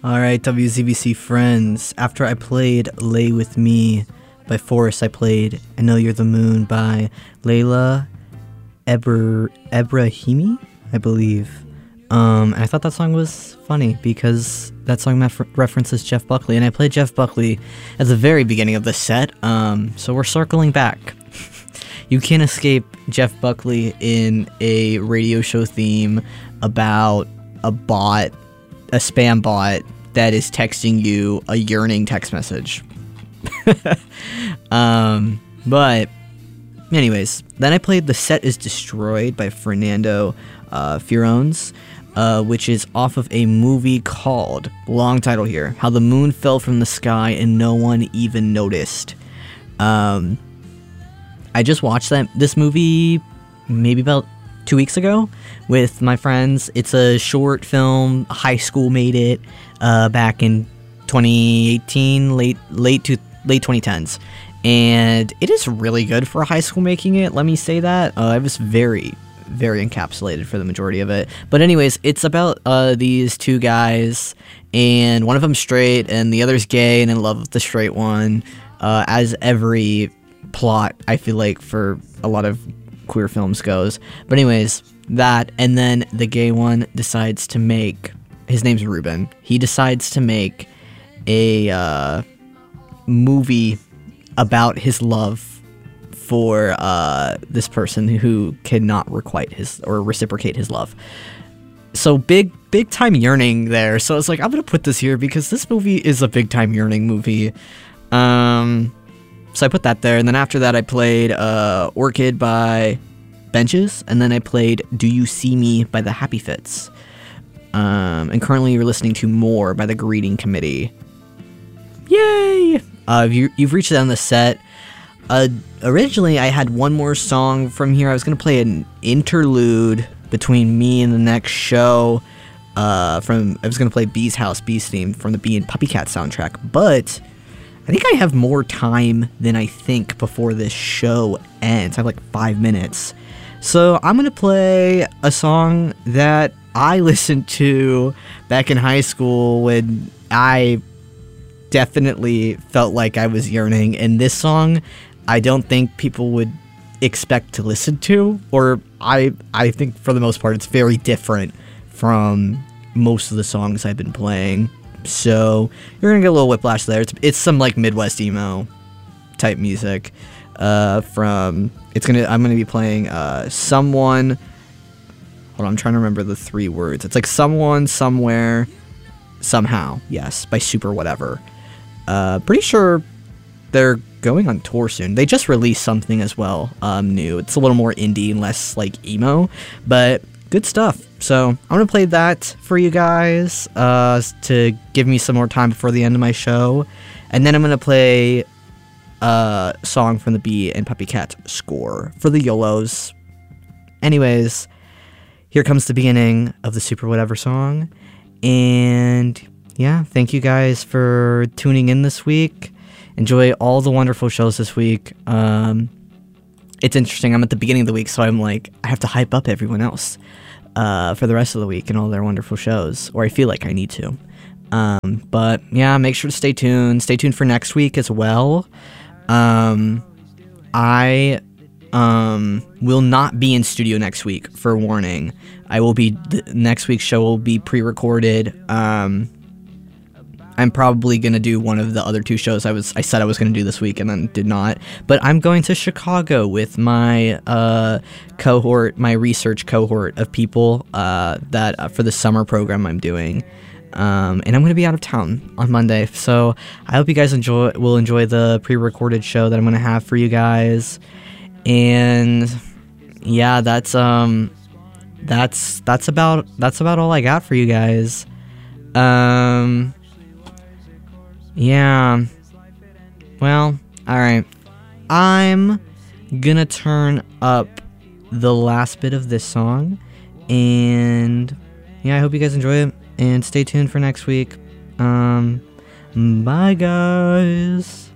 Alright, WZBC friends. After I played Lay With Me by Forrest, I played I Know You're the Moon by Layla Ebrahimi, I believe. And I thought that song was funny because that song references Jeff Buckley, and I played Jeff Buckley at the very beginning of the set, so we're circling back. You can't escape Jeff Buckley in a radio show theme about a spam bot that is texting you a yearning text message. But anyways, then I played The Set Is Destroyed by Fernando Fioranes, which is off of a movie called, long title here, How the Moon Fell from the Sky and No One Even Noticed. I just watched this movie maybe about 2 weeks ago with my friends. It's a short film. High school made it back in 2018, late 2010s, and it is really good for a high school making it. Let me say that. I was very encapsulated for the majority of it. But anyways, it's about these two guys, and one of them's straight and the other's gay and in love with the straight one, as every plot I feel like for a lot of queer films goes. But anyways, that, and then the gay one decides to make, his name's Ruben, he decides to make a movie about his love for this person who cannot requite his or reciprocate his love. So big time yearning there. So I was like, I'm gonna put this here because this movie is a big time yearning movie. So I put that there, and then after that I played Orchid by Benches, and then I played Do You See Me by the Happy Fits. And currently you're listening to More by the Greeting Committee. Yay! You've reached the end of the set. Originally I had one more song from here. I was going to play an interlude between me and the next show. I was going to play Bee's House, Bee's Theme from the Bee and Puppy Cat soundtrack, but I think I have more time than I think before this show ends. I have like 5 minutes. So I'm going to play a song that I listened to back in high school when I definitely felt like I was yearning. And this song, I don't think people would expect to listen to, or I think for the most part it's very different from most of the songs I've been playing. So you're gonna get a little whiplash there. It's some like Midwest emo type music. I'm gonna be playing Someone. Hold on, I'm trying to remember the 3 words. It's like Someone, Somewhere, Somehow. Yes, by Super Whatever. Pretty sure they're going on tour soon. They just released something as well, new. It's a little more indie and less like emo, but good stuff. So I'm gonna play that for you guys to give me some more time before the end of my show, and then I'm gonna play a song from the Bee and Puppy Cat score for the YOLOs. Anyways, here comes the beginning of the Super Whatever song, and yeah, thank you guys for tuning in this week. Enjoy all the wonderful shows this week. It's interesting, I'm at the beginning of the week, so I'm like, I have to hype up everyone else for the rest of the week and all their wonderful shows, or I feel like I need to. But yeah, make sure to stay tuned. Stay tuned for next week as well. I will not be in studio next week, for warning. Next week's show will be pre-recorded. I'm probably going to do one of the other 2 shows I said I was going to do this week and then did not. But I'm going to Chicago with my my research cohort of people that for the summer program I'm doing. And I'm going to be out of town on Monday. So I hope you guys will enjoy the pre-recorded show that I'm going to have for you guys. And yeah, that's about all I got for you guys. Yeah. Well, alright. I'm gonna turn up the last bit of this song. And yeah, I hope you guys enjoy it. And stay tuned for next week. Bye, guys.